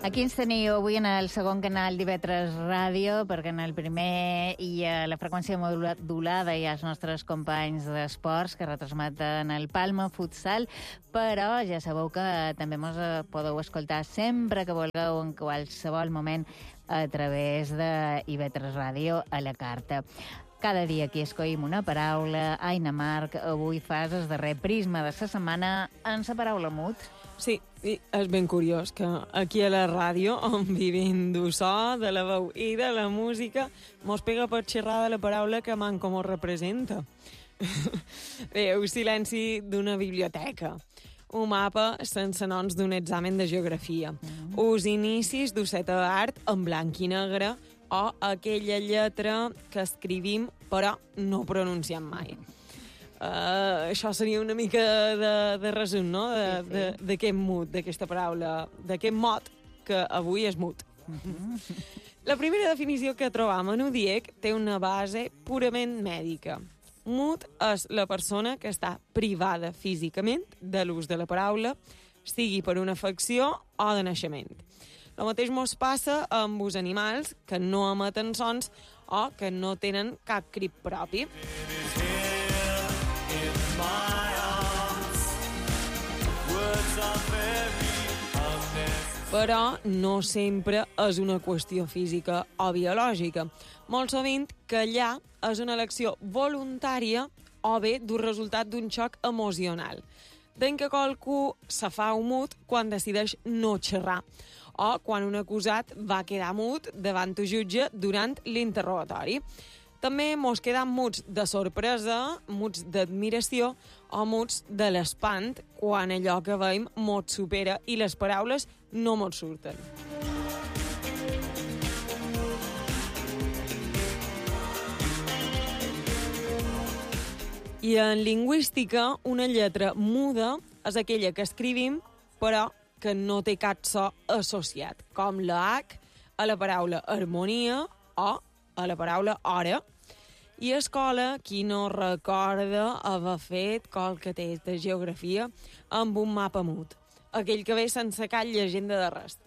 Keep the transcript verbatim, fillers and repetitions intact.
Aquí ens teniu avui en el segon canal d'I V tres Ràdio, perquè en el primer i a la freqüència modulada hi ha els nostres companys d'esports que retransmeten el Palma Futsal, però ja sabeu que també mos podeu escoltar sempre que vulgueu, en qualsevol moment, a través de I V tres Ràdio a la carta. Cada dia aquí escollim una paraula. Aina Marc, avui fas el darrer prisma de la setmana en la paraula mut. Sí, i és ben curiós que aquí a la ràdio, on vivim du so, de la veu i de la música, mos pega per xerrar de la paraula que manco mos representa. Bé, un silenci d'una biblioteca, un mapa sense noms d'un examen de geografia, mm. uns inicis d'osseta d'art en blanc i negre o aquella lletra que escrivim però no pronunciem mai. Uh, això seria una mica de, de resum, no?, d'aquest mut, d'aquesta paraula, d'aquest mot que avui és mut. Mm-hmm. La primera definició que trobam en U D I E C té una base purament mèdica. Mut és la persona que està privada físicament de l'ús de la paraula, sigui per una afecció o de naixement. El mateix mos passa amb els animals que no emeten sons o que no tenen cap crit propi. Però no sempre és una qüestió física o biològica. Molt sovint, callar és una elecció voluntària o bé d'un resultat d'un xoc emocional. D'en que qualcú se fa un mut quan decideix no xerrar o quan un acusat va quedar mut davant un jutge durant l'interrogatori. També mos quedam muts de sorpresa, muts d'admiració o muts de l'espant quan allò que veiem mos supera i les paraules no mos surten. I en lingüística, una lletra muda és aquella que escrivim però que no té cap so associat, com la H a la paraula harmonia o a la paraula hora. I a escola, qui no recorda haver fet qualque test de geografia amb un mapa mut, aquell que ve sense cap llegenda de res.